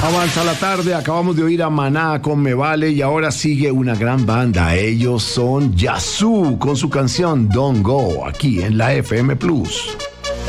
Avanza la tarde, acabamos de oír a Maná con Me Vale y ahora sigue una gran banda. Ellos son Yazoo con su canción Don't Go, aquí en la FM Plus.